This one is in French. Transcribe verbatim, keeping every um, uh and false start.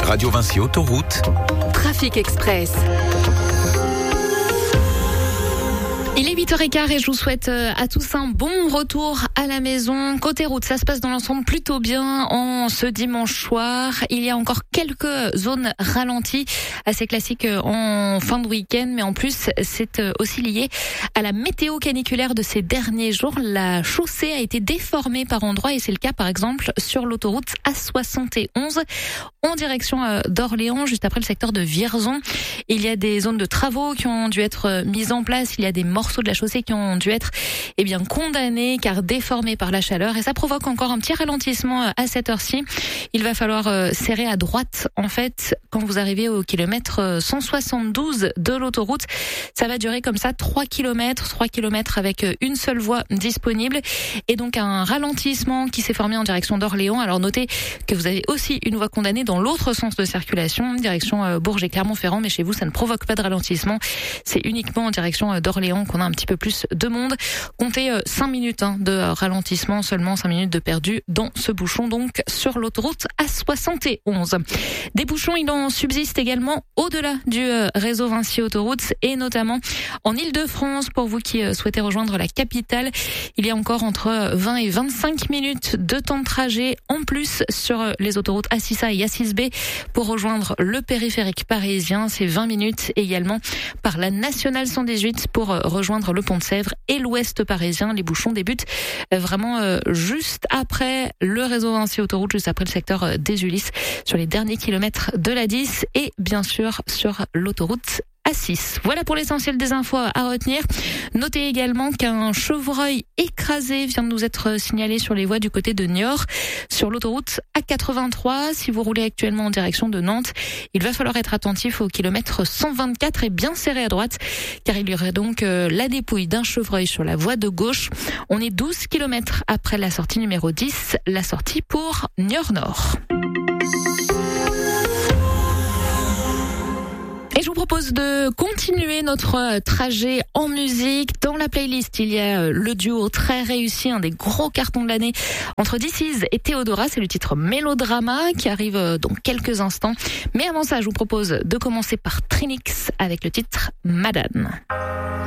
Radio Vinci Autoroute. Trafic Express. Il est huit heures quinze et je vous souhaite à tous un bon retour à la maison. Côté route, ça se passe dans l'ensemble plutôt bien en ce dimanche soir. Il y a encore quelques zones ralenties, assez classiques en fin de week-end, mais en plus, c'est aussi lié à la météo caniculaire de ces derniers jours. La chaussée a été déformée par endroits et c'est le cas par exemple sur l'autoroute A soixante et onze en direction d'Orléans, juste après le secteur de Vierzon. Il y a des zones de travaux qui ont dû être mises en place. Il y a des morceaux de la chaussée qui ont dû être eh bien condamnés car déformés par la chaleur et ça provoque encore un petit ralentissement à cette heure-ci. Il va falloir euh, serrer à droite en fait quand vous arrivez au kilomètre cent soixante-douze de l'autoroute. Ça va durer comme ça trois kilomètres, trois kilomètres avec une seule voie disponible et donc un ralentissement qui s'est formé en direction d'Orléans. Alors notez que vous avez aussi une voie condamnée dans l'autre sens de circulation, direction euh, Bourges et Clermont-Ferrand, mais chez vous ça ne provoque pas de ralentissement. C'est uniquement en direction euh, d'Orléans qu'on a un petit peu plus de monde. Comptez euh, cinq minutes hein, de ralentissement, seulement cinq minutes de perdu dans ce bouchon, donc sur l'autoroute A soixante et onze. Des bouchons, il en subsiste également au-delà du euh, réseau Vinci Autoroutes et notamment en Île-de-France. Pour vous qui euh, souhaitez rejoindre la capitale, il y a encore entre vingt et vingt-cinq minutes de temps de trajet en plus sur euh, les autoroutes A six A et A six B pour rejoindre le périphérique parisien. C'est vingt minutes également par la nationale cent dix-huit pour euh, rejoindre le pont de Sèvres et l'ouest parisien. Les bouchons débutent vraiment euh, juste après le réseau Vinci Autoroute, juste après le secteur euh, des Ulysses, sur les derniers kilomètres de l'A dix et bien sûr sur l'autoroute A six. Voilà pour l'essentiel des infos à retenir. Notez également qu'un chevreuil écrasé vient de nous être signalé sur les voies du côté de Niort, sur l'autoroute A quatre-vingt-trois. Si vous roulez actuellement en direction de Nantes, il va falloir être attentif au kilomètre cent vingt-quatre et bien serré à droite, car il y aurait donc euh, la dépouille d'un chevreuil sur la voie de gauche. On est douze kilomètres après la sortie numéro dix, la sortie pour Niort-Nord. Et je vous propose de continuer notre trajet en musique. Dans la playlist, il y a le duo très réussi, un des gros cartons de l'année, entre This Is et Théodora. C'est le titre Mélodrama qui arrive dans quelques instants. Mais avant ça, je vous propose de commencer par Trinix avec le titre Madame.